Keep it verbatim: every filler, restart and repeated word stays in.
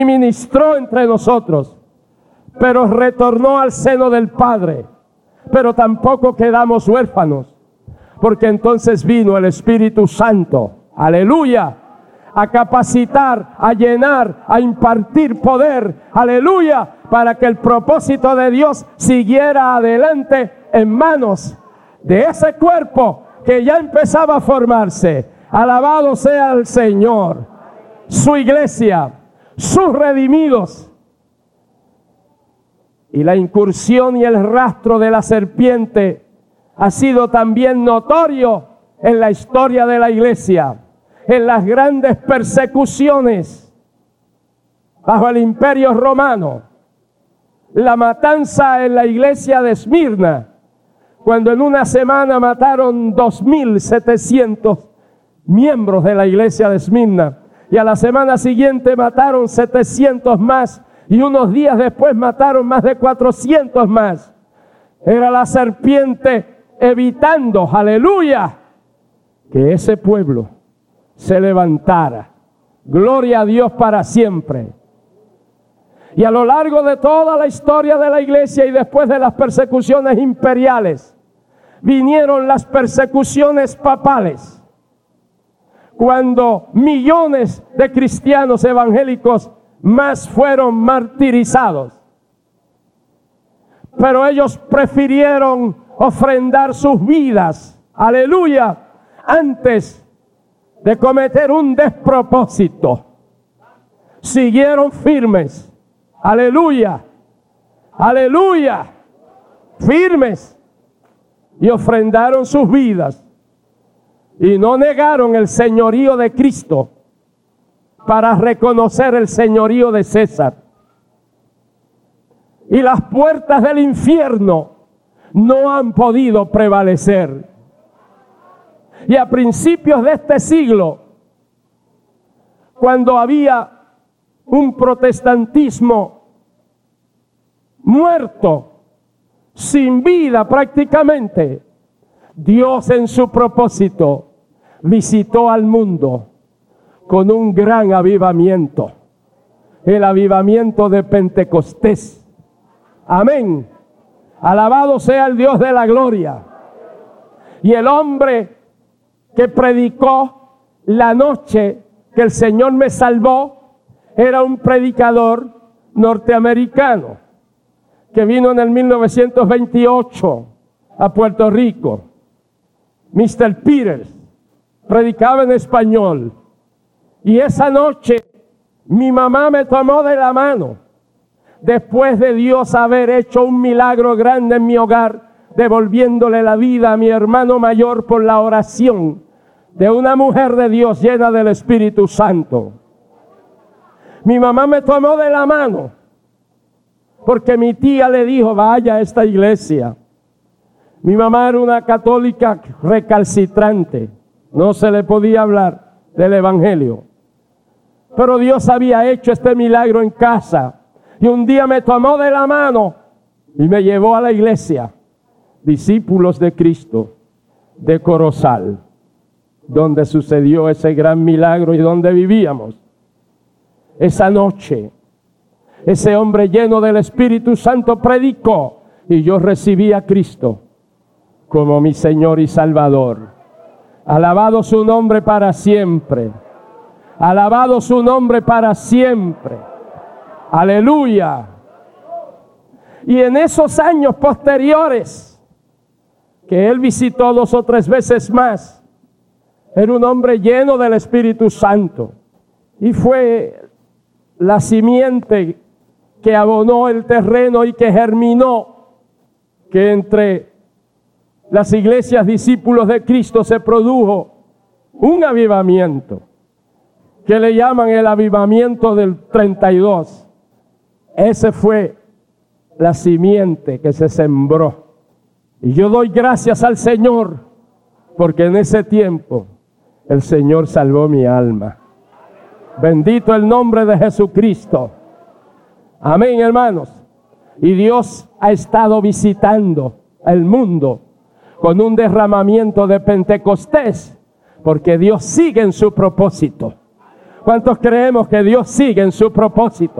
ministró entre nosotros, pero retornó al seno del Padre. Pero tampoco quedamos huérfanos, porque entonces vino el Espíritu Santo, aleluya, a capacitar, a llenar, a impartir poder, aleluya, para que el propósito de Dios siguiera adelante en manos de ese cuerpo que ya empezaba a formarse. Alabado sea el Señor, su iglesia, sus redimidos. Y la incursión y el rastro de la serpiente ha sido también notorio en la historia de la iglesia, en las grandes persecuciones bajo el Imperio Romano, la matanza en la iglesia de Esmirna, cuando en una semana mataron dos mil setecientos miembros de la iglesia de Esmirna, y a la semana siguiente mataron setecientos más, y unos días después mataron más de cuatrocientos más. Era la serpiente evitando, aleluya, que ese pueblo se levantara. Gloria a Dios para siempre. Y a lo largo de toda la historia de la iglesia y después de las persecuciones imperiales, vinieron las persecuciones papales, cuando millones de cristianos evangélicos más fueron martirizados. Pero ellos prefirieron ofrendar sus vidas, aleluya, antes de cometer un despropósito. Siguieron firmes, aleluya, aleluya, firmes, y ofrendaron sus vidas. Y no negaron el señorío de Cristo para reconocer el señorío de César. Y las puertas del infierno no han podido prevalecer. Y a principios de este siglo, cuando había un protestantismo muerto, sin vida prácticamente, Dios en su propósito visitó al mundo con un gran avivamiento, el avivamiento de Pentecostés. Amén. Alabado sea el Dios de la gloria. Y el hombre que predicó la noche que el Señor me salvó era un predicador norteamericano que vino en el mil novecientos veintiocho a Puerto Rico. mister Peters predicaba en español. Y esa noche mi mamá me tomó de la mano, después de Dios haber hecho un milagro grande en mi hogar, devolviéndole la vida a mi hermano mayor por la oración de una mujer de Dios llena del Espíritu Santo. Mi mamá me tomó de la mano porque mi tía le dijo: vaya a esta iglesia. Mi mamá era una católica recalcitrante, no se le podía hablar del evangelio. Pero Dios había hecho este milagro en casa. Y un día me tomó de la mano y me llevó a la iglesia Discípulos de Cristo de Corozal, donde sucedió ese gran milagro y donde vivíamos. Esa noche, ese hombre lleno del Espíritu Santo predicó y yo recibí a Cristo como mi Señor y Salvador. Alabado su nombre para siempre. Alabado su nombre para siempre. Aleluya. Y en esos años posteriores, que él visitó dos o tres veces más, era un hombre lleno del Espíritu Santo. Y fue la simiente que abonó el terreno y que germinó, que entre las iglesias discípulos de Cristo se produjo un avivamiento, que le llaman el avivamiento del treinta y dos. Ese fue la simiente que se sembró. Y yo doy gracias al Señor, porque en ese tiempo el Señor salvó mi alma. Bendito el nombre de Jesucristo. Amén, hermanos. Y Dios ha estado visitando el mundo con un derramamiento de Pentecostés, porque Dios sigue en su propósito. ¿Cuántos creemos que Dios sigue en su propósito?